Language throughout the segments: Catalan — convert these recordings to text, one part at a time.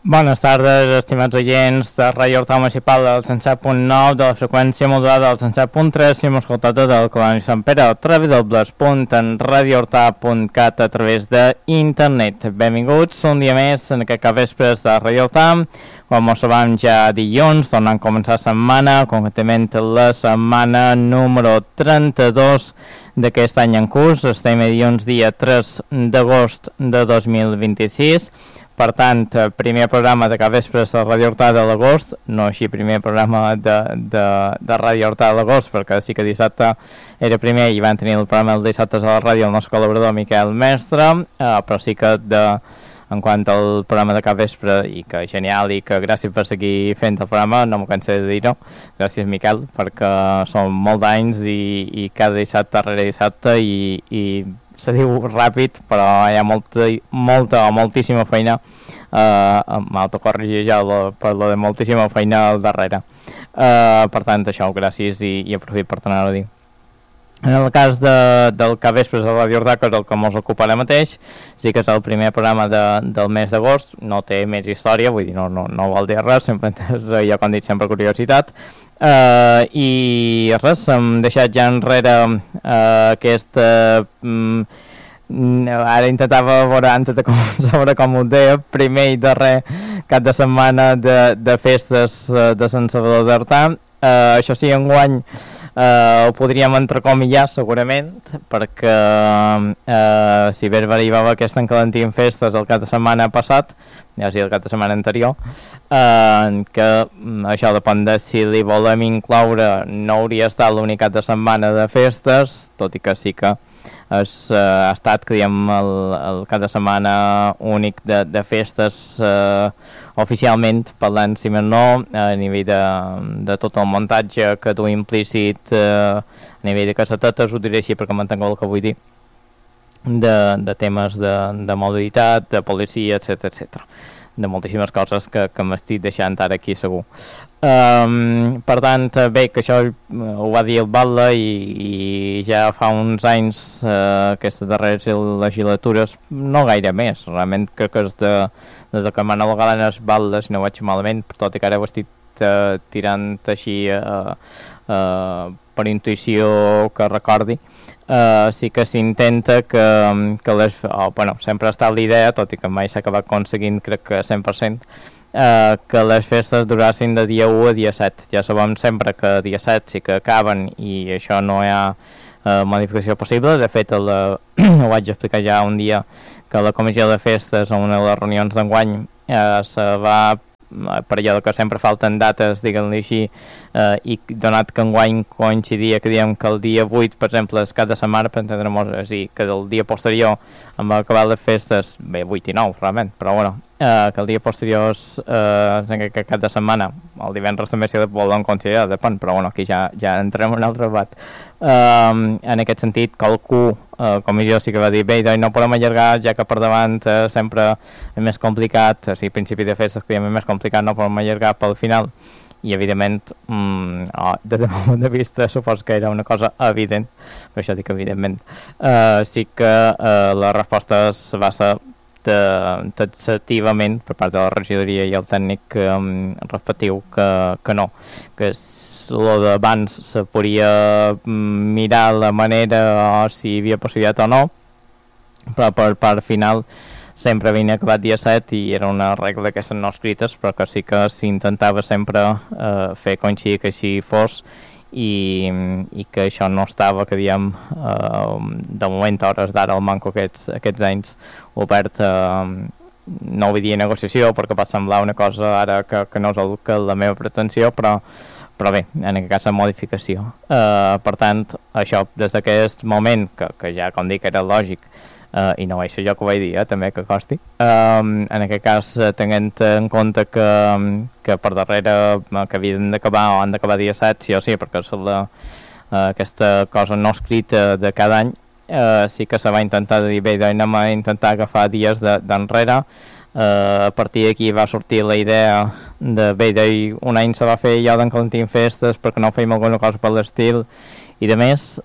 Bones tardes, estimats oients de Ràdio Horta Municipal del 107.9, de la freqüència modulada del 107.3, si hem escoltat del Coloni Sant Pere, www.radiohorta.cat a través d'internet. Benvinguts un dia més en aquest capvespres de Ràdio Horta, com ho sabem ja dilluns, tornant a començar setmana, concretament la setmana número 32 d'aquest any en curs. Estem a dilluns dia 3 d'agost de 2026. Per tant, primer programa de capvespres de Ràdio Horta de l'agost, no així primer programa de Ràdio Horta de l'agost, perquè sí que dissabte era primer i van tenir el programa els dissabtes a la ràdio el nostre col·laborador Miquel Mestre, però sí que en quant al programa de capvespre, i que genial, i que gràcies per seguir fent el programa, no m'ho cansé de dir-ho, gràcies Miquel, perquè són molts anys i cada dissabte darrere dissabte i se diu ràpid, però hi ha moltíssima feina, m'autocorregir ja per lo de moltíssima feina al darrere. Per tant, això, gràcies i aprofit per tornar-ho a dir. En el cas del capvespres de Ràdio Horta, que és el que ens ocupa ara mateix, sí que és el primer programa del mes d'agost, no té més història, vull dir, no vol dir res, sempre és, jo com dic, sempre curiositat. I res, hem deixat ja enrere aquesta... ara intentava veure antes de començar com ho deia, primer i darrer cap de setmana de festes de Sant Salvador d'Artà. Això sí, enguany ho podríem entrecomillar segurament, perquè si bé arribava aquest en calentí en festes el cap de setmana passat, ja sigui el cap de setmana anterior, que això depèn de si li volem incloure, no hauria estat l'únic cap de setmana de festes, tot i que sí que ha estat, creiem, el cap de setmana únic de festes oficialment, parlant, si més no, a nivell de tot el muntatge que du implícit, a nivell de casetetes, ho diré així perquè m'entenc el que vull dir, de temes de mobilitat, de policia, etc, de moltíssimes coses que m'estic deixant ara aquí segur. Per tant, bé, que això ho va dir el Batlle i ja fa uns anys, aquestes darreres legislatures, no gaire més, realment crec que és des que Manolo Galán és Batlle, si no vaig malament, tot i que ara ho estic tirant així per intuïció que recordi. Sí que s'intenta que sempre ha estat l'idea, tot i que mai s'ha acabat aconseguint, crec que 100%, que les festes durassin de dia 1 a dia 7. Ja sabem sempre que dia 7 sí que acaben i això no hi ha modificació possible. De fet, ho vaig explicar ja un dia, que la comissió de festes, en una de les reunions d'enguany, se va, per allò que sempre falten dates, diguem-li així, i donat que enguany coincidia que diem que el dia 8, per exemple, és cap de setmana, per entendre-nos, és a dir, que el dia posterior, amb acabar les festes, bé, 8 i 9, realment, però bueno, que el dia posterior és cap de setmana, el divendres també s'hi volen considerar, depèn, però bueno, aquí ja entrem en un altre debat. En aquest sentit, qualcú, com jo sí que va dir, bé, no podem allargar, ja que per davant sempre és més complicat, si principi de festes que és més complicat, no podem allargar pel final, i evidentment, des del meu punt de vista, supos que era una cosa evident, per això dic evidentment, sí que la resposta va ser taxativament per part de la regidoria i el tècnic respectiu que no, que lo d'abans se podia mirar la manera o si hi havia possibilitat o no, però per part final sempre havia acabat dia 7 i era una regla d'aquestes no escrites, però que sí que s'intentava sempre fer coincidir que així fos i que això no estava, que diem, de moment a hores d'ara el manco aquests anys obert, no vull dir negociació perquè pot semblar una cosa ara que no és la meva pretensió, però bé, en aquest cas modificació. Per tant, això des d'aquest moment, que ja com dic era lògic, i no vaig ser jo que ho vaig dir, també que costi, en aquest cas tenint en compte que per darrere que havien d'acabar o han d'acabar dia 7, sí o sí, perquè és aquesta cosa no escrita de cada any, sí que se va intentar dir, bé, anem a intentar agafar dies d'enrere. A partir d'aquí va sortir la idea de, bé, un any se va fer ja d'en Calentín Festes perquè no fèiem alguna cosa per l'estil i de més,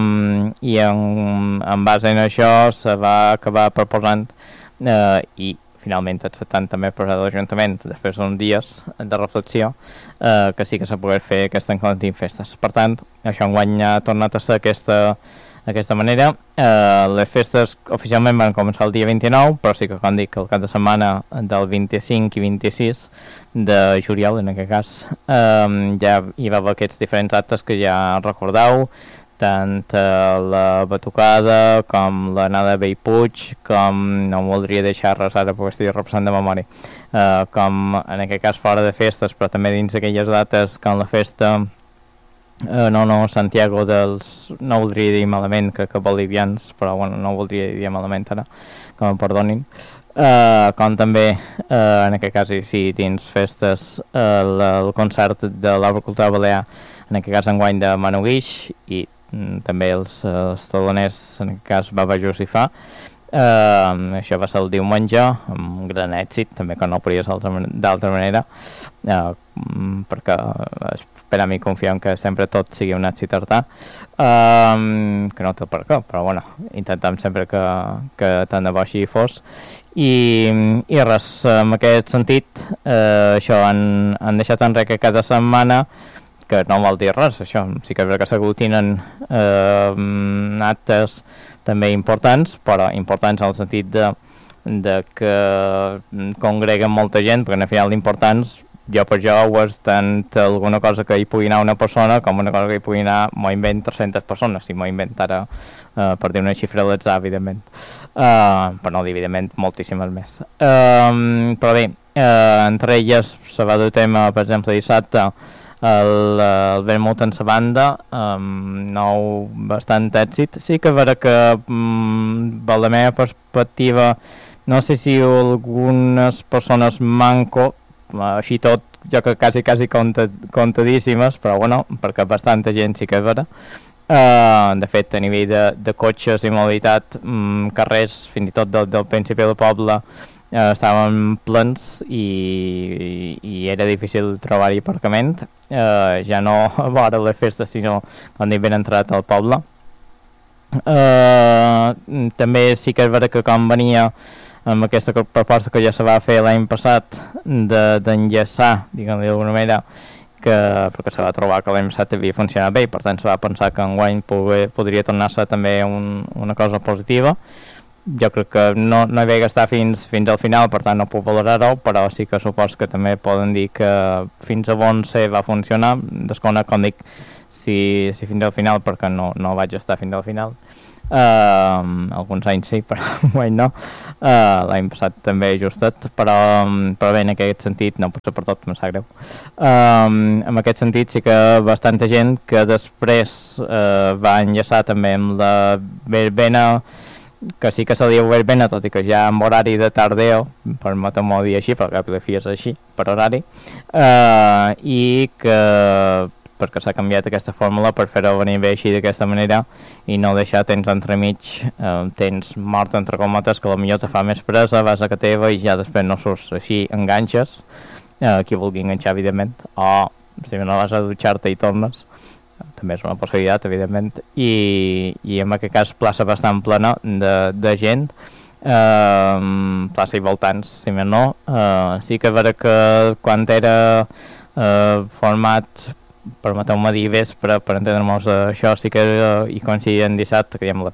i en base en això se va acabar proposant i finalment acceptant també per l'Ajuntament després d'uns dies de reflexió, que sí que s'ha pogut fer aquesta enclantin festes. Per tant, això enguany ha tornat a ser d'aquesta manera. Les festes oficialment van començar el dia 29, però sí que, com dic, el cap de setmana del 25 i 26 de juliol, en aquest cas, ja hi va haver aquests diferents actes que ja recordeu, tant la batucada com l'anada de Bellpuig, com, no em voldria deixar res ara perquè estic repassant de memòria, com en aquest cas fora de festes, però també dins d'aquelles dates com la festa Santiago dels, no voldria dir malament, que bolivians, però bueno, no voldria dir malament ara, que em perdonin, com també en aquest cas sí, dins festes el concert de l'Obra Cultural Balear, en aquest cas enguany de Manu Guix, i també els taloners, en aquest cas Baba Josifà. Això va ser el diumenge, amb gran èxit, també que no podria ser d'altra manera, perquè esperem i confiem que sempre tot sigui un èxit tartà, que no té per què, però bueno, intentem sempre que tant de bo així fos, i res, en aquest sentit, això han deixat enrere cada setmana, que no vol dir res, això sí que és que s'aglutinen actes també importants, però importants en el sentit de que congreguen molta gent, perquè al final d'importants jo per jo ho és tant alguna cosa que hi pugui anar una persona com una cosa que hi pugui anar, m'ho invent 300 persones, si m'ho invent ara per dir una xifra a l'atzar, evidentment, però no dir evidentment moltíssimes més, però bé, entre elles se va dur tema, per exemple, dissabte el Vermut en sa banda, nou bastant èxit. Sí que vera que per la meva perspectiva no sé si algunes persones manco, així tot jo que quasi comptadíssimes, però bueno, perquè bastanta gent sí que és vera. De fet, a nivell de cotxes i mobilitat, carrers, fins i tot del principi del poble, estaven plens i era difícil trobar-hi aparcament, ja no a vora les festes, sinó quan hi ben entrat al poble. També sí que és vera que com venia amb aquesta proposta que ja se va fer l'any passat d'enllaçar, diguem-li d'alguna manera, perquè se va trobar que l'any passat havia funcionat bé i per tant se va pensar que enguany podria tornar-se també una cosa positiva. Jo crec que no hi vaig estar fins al final, per tant no puc valorar-ho, però sí que supos que també poden dir que fins a on se va funcionar, desconec, com dic, si fins al final, perquè no vaig estar fins al final. Alguns anys sí, però guany no. L'any passat també ajustat, però bé, en aquest sentit, no pot ser per tot, em sap greu. En aquest sentit sí que bastanta gent que després va enllaçar també amb la verbena, que sí que se li ha obert ben, tot i que ja amb horari de tardeo, permetem-ho dir així, però cap de fi és així, per horari, i que perquè s'ha canviat aquesta fórmula per fer-ho venir bé així d'aquesta manera i no deixar temps entremig, temps mort entre cometes, que potser te fa més presa, vas a casa teva i ja després no surts, així enganxes, qui vulgui enganxar evidentment, o si no vas a dutxar-te i tornes, també és una possibilitat, evidentment, i en aquest cas plaça bastant plena de gent, plaça i voltants, si més no. Sí que és vera que quan era format, permeteu-me dir vespre, per entendre-nos això, sí que hi coincidia en dissabte, que diem la